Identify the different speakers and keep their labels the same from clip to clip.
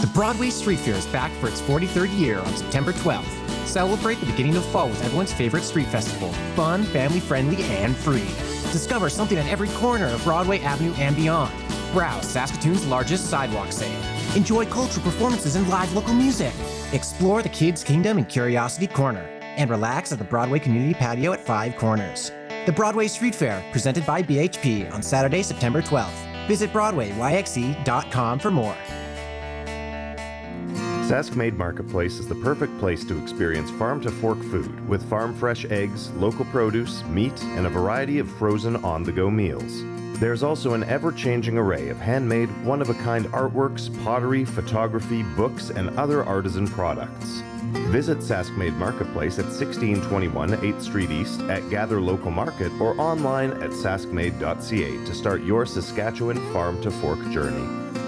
Speaker 1: Broadway Street Fair is back for its 43rd year on September 12th. Celebrate the beginning of fall with everyone's favorite street festival. Fun, family-friendly, and free. Discover something at every corner of Broadway Avenue and beyond. Browse Saskatoon's largest sidewalk sale. Enjoy cultural performances and live local music. Explore the Kids Kingdom and Curiosity Corner. And relax at the Broadway Community Patio at Five Corners. The Broadway Street Fair, presented by BHP on Saturday, September 12th. Visit BroadwayYXE.com for more.
Speaker 2: Saskmade Marketplace is the perfect place to experience farm-to-fork food with farm-fresh eggs, local produce, meat, and a variety of frozen on-the-go meals. There's also an ever-changing array of handmade, one-of-a-kind artworks, pottery, photography, books, and other artisan products. Visit Saskmade Marketplace at 1621 8th Street East at Gather Local Market or online at saskmade.ca to start your Saskatchewan farm-to-fork journey.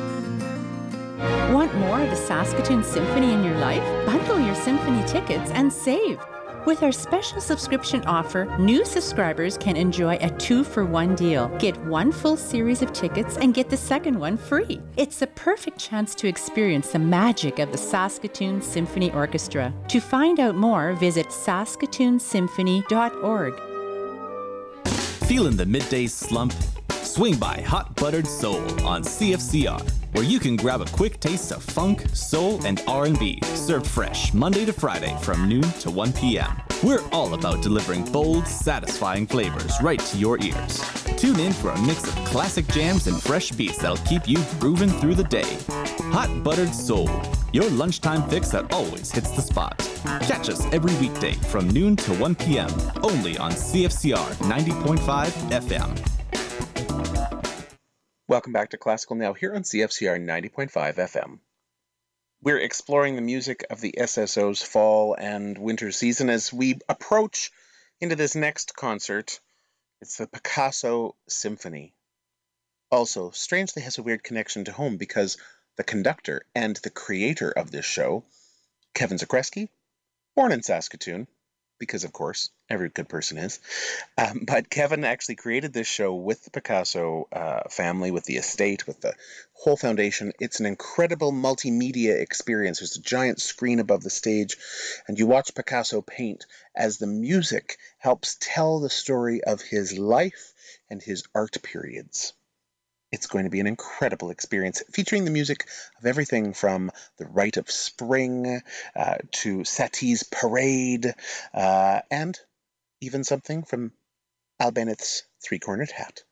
Speaker 3: Want more of the Saskatoon Symphony in your life? Bundle your symphony tickets and save. With our special subscription offer, new subscribers can enjoy a 2-for-1 deal. Get one full series of tickets and get the second one free. It's the perfect chance to experience the magic of the Saskatoon Symphony Orchestra. To find out more, visit saskatoonsymphony.org.
Speaker 4: Feeling the midday slump? Swing by Hot Buttered Soul on CFCR, where you can grab a quick taste of funk, soul, and R&B, served fresh Monday to Friday from noon to 1 p.m. We're all about delivering bold, satisfying flavors right to your ears. Tune in for a mix of classic jams and fresh beats that'll keep you grooving through the day. Hot Buttered Soul, your lunchtime fix that always hits the spot. Catch us every weekday from noon to 1 p.m. only on CFCR 90.5 FM.
Speaker 5: Welcome back to Classical Now here on CFCR 90.5 FM. We're exploring the music of the SSO's fall and winter season as we approach into this next concert. It's the Picasso Symphony. Also, strangely has a weird connection to home because the conductor and the creator of this show, Kevin Zakreski, born in Saskatoon, because of course, every good person is. But Kevin actually created this show with the Picasso family, with the estate, with the whole foundation. It's an incredible multimedia experience. There's a giant screen above the stage, and you watch Picasso paint as the music helps tell the story of his life and his art periods. It's going to be an incredible experience featuring the music of everything from The Rite of Spring to Satie's Parade and even something from Al Bennett's Three-Cornered Hat.